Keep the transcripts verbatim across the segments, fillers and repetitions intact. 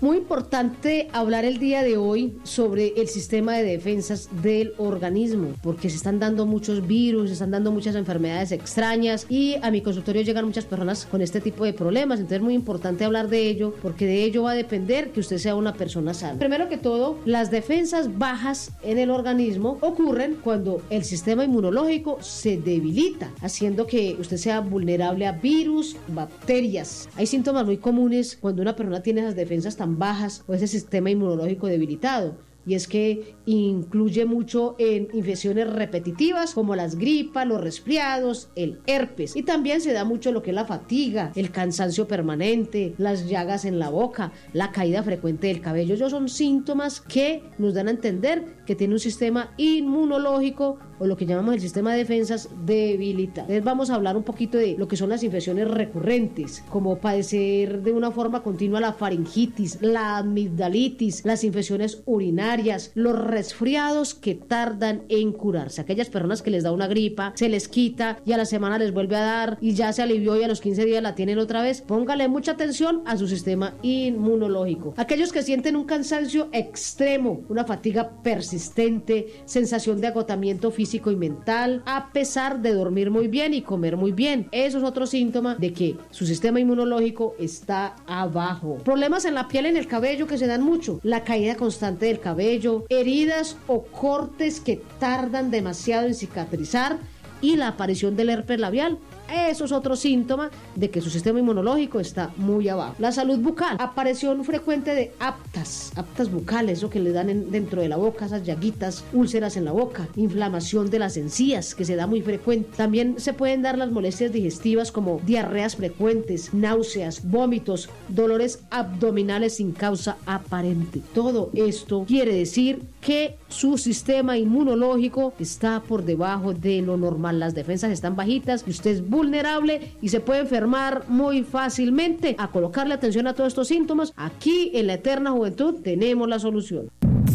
Muy importante hablar el día de hoy sobre el sistema de defensas del organismo, porque se están dando muchos virus, se están dando muchas enfermedades extrañas y a mi consultorio llegan muchas personas con este tipo de problemas. Entonces es muy importante hablar de ello, porque de ello va a depender que usted sea una persona sana. Primero que todo, las defensas bajas en el organismo ocurren cuando el sistema inmunológico se debilita, haciendo que usted sea vulnerable a virus, bacterias. Hay síntomas muy comunes cuando una persona tiene esas defensas tan bajas o ese sistema inmunológico debilitado, y es que incluye mucho en infecciones repetitivas como las gripas, los resfriados, el herpes, y también se da mucho lo que es la fatiga, el cansancio permanente, las llagas en la boca, la caída frecuente del cabello. Esos son síntomas que nos dan a entender que tiene un sistema inmunológico, o lo que llamamos el sistema de defensas, debilitado. Entonces vamos a hablar un poquito de lo que son las infecciones recurrentes, como padecer de una forma continua la faringitis, la amigdalitis, las infecciones urinarias, los resfriados que tardan en curarse. Aquellas personas que les da una gripa, se les quita y a la semana les vuelve a dar y ya se alivió y a los quince días la tienen otra vez. Póngale mucha atención a su sistema inmunológico. Aquellos que sienten un cansancio extremo, una fatiga persistente, sensación de agotamiento físico y mental, a pesar de dormir muy bien y comer muy bien. Eso es otro síntoma de que su sistema inmunológico está abajo. Problemas en la piel, en el cabello, que se dan mucho. La caída constante del cabello, heridas o cortes que tardan demasiado en cicatrizar y la aparición del herpes labial. Eso es otro síntoma de que su sistema inmunológico está muy abajo. La salud bucal, aparición frecuente de aftas, aftas bucales, eso que le dan en, dentro de la boca, esas llaguitas, úlceras en la boca, inflamación de las encías, que se da muy frecuente. También se pueden dar las molestias digestivas como diarreas frecuentes, náuseas, vómitos, dolores abdominales sin causa aparente. Todo esto quiere decir que su sistema inmunológico está por debajo de lo normal. Las defensas están bajitas y usted es vulnerable y se puede enfermar muy fácilmente. A colocarle atención a todos estos síntomas, aquí en La Eterna Juventud tenemos la solución.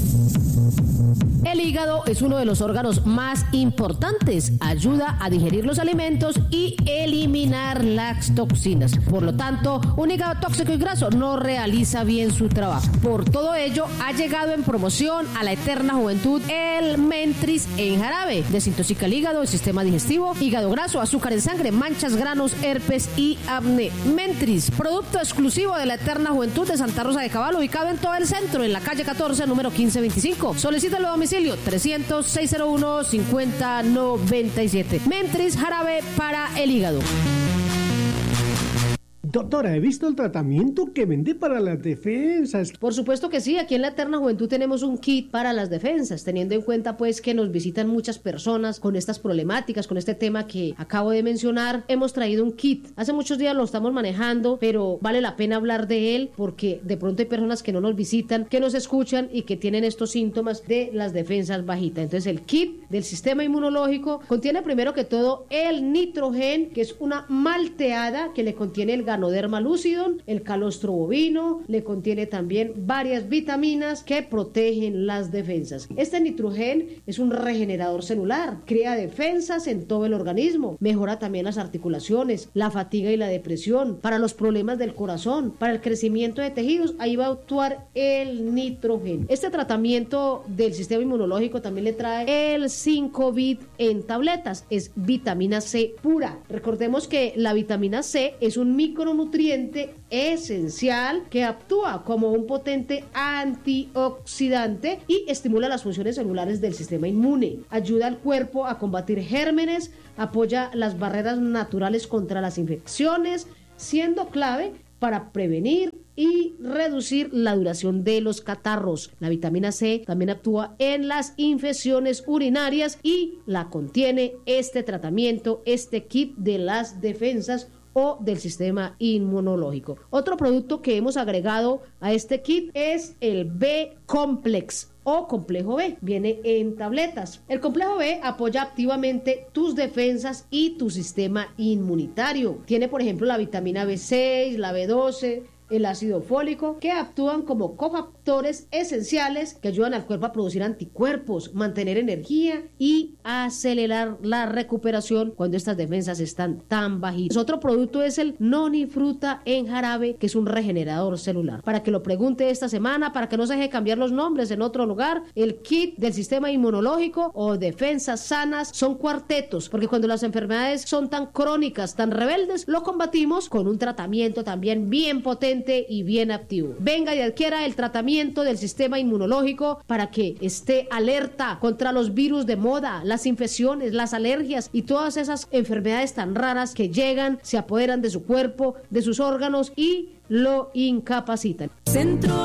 El hígado es uno de los órganos más importantes. Ayuda a digerir los alimentos y eliminar las toxinas. Por lo tanto, un hígado tóxico y graso no realiza bien su trabajo. Por todo ello, ha llegado en promoción a La Eterna Juventud el Mentris en jarabe. Desintoxica el hígado, el sistema digestivo, hígado graso, azúcar en sangre, manchas, granos, herpes y acné. Mentris, producto exclusivo de La Eterna Juventud de Santa Rosa de Cabal, ubicado en todo el centro, en la calle catorce, número quince veinticinco. Solicítalo a domicilio trescientos, seiscientos uno, cincuenta noventa y siete. Mentris jarabe para el hígado. Doctora, he visto el tratamiento que vende para las defensas. Por supuesto que sí, aquí en La Eterna Juventud tenemos un kit para las defensas, teniendo en cuenta pues que nos visitan muchas personas con estas problemáticas, con este tema que acabo de mencionar. Hemos traído un kit, hace muchos días lo estamos manejando, pero vale la pena hablar de él porque de pronto hay personas que no nos visitan, que nos escuchan y que tienen estos síntomas de las defensas bajitas. Entonces el kit del sistema inmunológico contiene primero que todo el Nitrogen, que es una malteada que le contiene el Ganoderma lucidum, el calostro bovino, le contiene también varias vitaminas que protegen las defensas. Este Nitrogen es un regenerador celular, crea defensas en todo el organismo, mejora también las articulaciones, la fatiga y la depresión, para los problemas del corazón, para el crecimiento de tejidos, ahí va a actuar el Nitrogen. Este tratamiento del sistema inmunológico también le trae el cinco bit en tabletas, es vitamina C pura. Recordemos que la vitamina C es un micronutriente esencial que actúa como un potente antioxidante y estimula las funciones celulares del sistema inmune, ayuda al cuerpo a combatir gérmenes, apoya las barreras naturales contra las infecciones, siendo clave para prevenir y reducir la duración de los catarros. La vitamina C también actúa en las infecciones urinarias y la contiene este tratamiento, este kit de las defensas o del sistema inmunológico. Otro producto que hemos agregado a este kit es el B-Complex o complejo B, viene en tabletas. El complejo B apoya activamente tus defensas y tu sistema inmunitario. Tiene, por ejemplo, la vitamina B seis, la B doce, el ácido fólico, que actúan como cofactores esenciales que ayudan al cuerpo a producir anticuerpos, mantener energía y acelerar la recuperación cuando estas defensas están tan bajitas. Otro producto es el noni fruta en jarabe, que es un regenerador celular. Para que lo pregunte esta semana, para que no se deje cambiar los nombres en otro lugar, el kit del sistema inmunológico o defensas sanas son cuartetos, porque cuando las enfermedades son tan crónicas, tan rebeldes, lo combatimos con un tratamiento también bien potente y bien activo. Venga y adquiera el tratamiento del sistema inmunológico para que esté alerta contra los virus de moda, las infecciones, las alergias y todas esas enfermedades tan raras que llegan, se apoderan de su cuerpo, de sus órganos y lo incapacitan. Centro